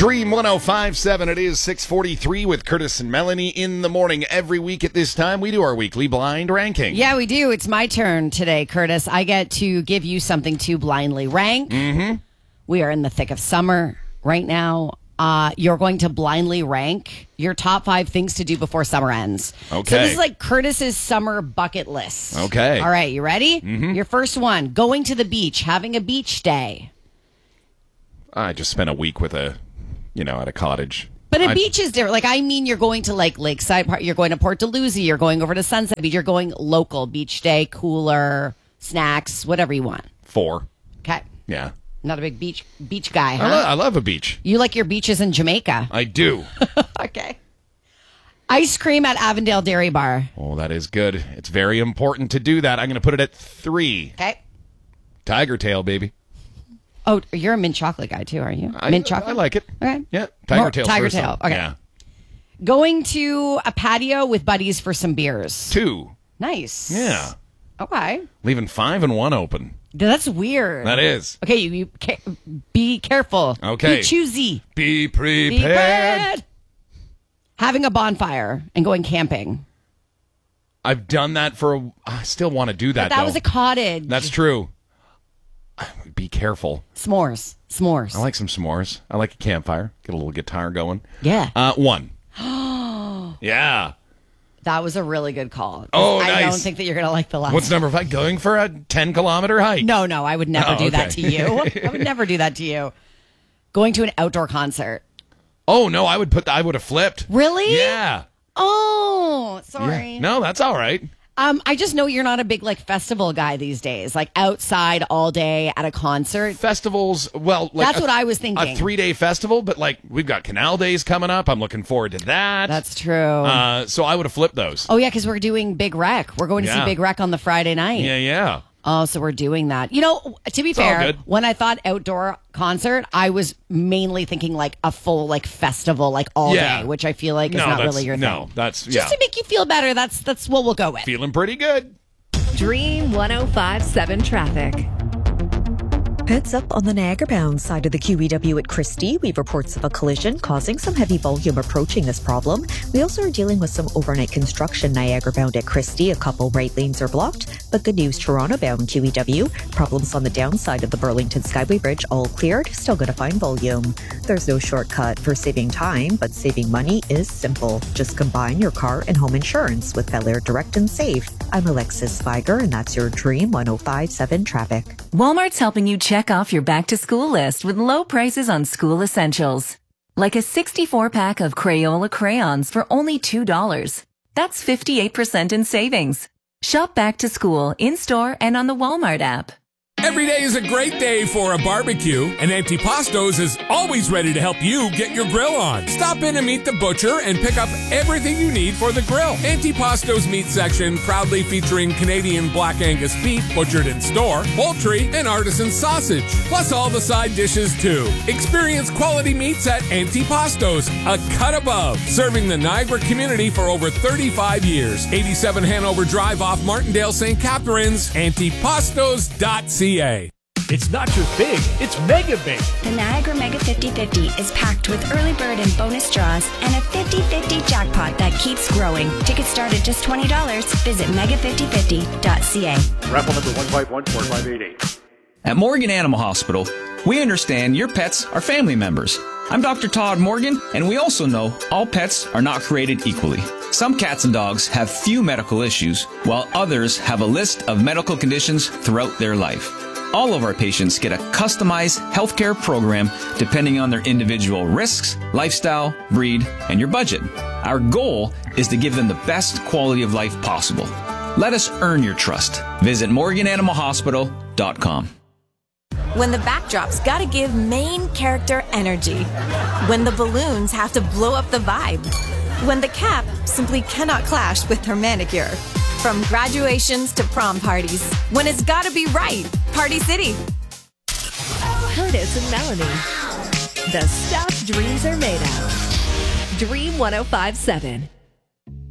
Dream 105.7. It is 6:43 with Curtis and Melanie in the morning. Every week at this time, we do our weekly blind ranking. Yeah, we do. It's my turn today, Curtis. I get to give you something to blindly rank. Mm-hmm. We are in the thick of summer right now. You're going to blindly rank your top 5 things to do before summer ends. Okay. So this is like Curtis's summer bucket list. Okay. All right, you ready? Mm-hmm. Your first one, going to the beach, having a beach day. I just spent a week with at a cottage. But a beach is different. Like, I mean, you're going to like Lakeside Park, you're going to Port Dalhousie, you're going over to Sunset Beach, you're going local, beach day, cooler, snacks, whatever you want. 4. Okay. Yeah. Not a big beach guy, huh? I love a beach. You like your beaches in Jamaica. I do. Okay. Ice cream at Avondale Dairy Bar. Oh, that is good. It's very important to do that. I'm going to put it at 3. Okay. Tiger tail, baby. Oh, you're a mint chocolate guy too, are you? Mint chocolate? I like it. Okay. Yeah. Tiger tail. Tiger tail. Okay. Yeah. Going to a patio with buddies for some beers. 2. Nice. Yeah. Okay. Leaving 5 and 1 open. That's weird. That is. Okay, you be careful. Okay. Be choosy. Be prepared. Be prepared. Having a bonfire and going camping. I've done that I still want to do that, But that though. was a cottage. That's true. Be careful. S'mores. I like some s'mores. I like a campfire. Get a little guitar going. Yeah. 1. Yeah. That was a really good call. Oh, I nice. don't think that you're going to like the last What's number 5? Going for a 10-kilometer hike. No, I would never do that to okay. you. I would never do that to you. Going to an outdoor concert. Oh, no, I would have flipped. Really? Yeah. Oh, sorry. Yeah. No, that's all right. I just know you're not a big festival guy these days, like outside all day at a concert. Festivals, well, That's what I was thinking. A 3-day festival, but we've got Canal Days coming up. I'm looking forward to that. That's true. So I would have flipped those. Oh, yeah, because we're doing Big Rec. We're going to see Yeah. Big Rec on the Friday night. Yeah. Oh, so we're doing that. To be It's all fair, good. when I thought outdoor concert, I was mainly thinking a full festival all Yeah. day, which I feel like is not really your thing. No, that's, Just to make you feel better, that's what we'll go with. Feeling pretty good. Dream 105.7 traffic. Heads up on the Niagara-bound side of the QEW at Christie. We have reports of a collision causing some heavy volume approaching this problem. We also are dealing with some overnight construction Niagara-bound at Christie. A couple right lanes are blocked. But good news, Toronto-bound QEW. Problems on the downside of the Burlington Skyway Bridge all cleared. Still going to find volume. There's no shortcut for saving time, but saving money is simple. Just combine your car and home insurance with Bel Air Direct and Save. I'm Alexis Viger, and that's your Dream 105.7 traffic. Walmart's helping you check off your back-to-school list with low prices on school essentials. Like a 64-pack of Crayola crayons for only $2. That's 58% in savings. Shop back to school in-store and on the Walmart app. Every day is a great day for a barbecue, and Antipastos is always ready to help you get your grill on. Stop in and meet the butcher and pick up everything you need for the grill. Antipastos meat section proudly featuring Canadian Black Angus beef butchered in store, poultry, and artisan sausage, plus all the side dishes too. Experience quality meats at Antipastos, a cut above. Serving the Niagara community for over 35 years. 87 Hanover Drive off Martindale, St. Catharines, antipastos.ca. It's not just big, it's mega big. The Niagara Mega 50/50 is packed with early bird and bonus draws and a 50/50 jackpot that keeps growing. Tickets start at just $20. Visit mega5050.ca. Raffle number 1514588. At Morgan Animal Hospital, we understand your pets are family members. I'm Dr. Todd Morgan, and we also know all pets are not created equally. Some cats and dogs have few medical issues, while others have a list of medical conditions throughout their life. All of our patients get a customized healthcare program depending on their individual risks, lifestyle, breed, and your budget. Our goal is to give them the best quality of life possible. Let us earn your trust. Visit morgananimalhospital.com. When the backdrop's gotta give main character energy. When the balloons have to blow up the vibe. When the cap simply cannot clash with her manicure. From graduations to prom parties. When it's gotta be right. Party City. Curtis and Melanie. The stuff dreams are made of. Dream 105.7.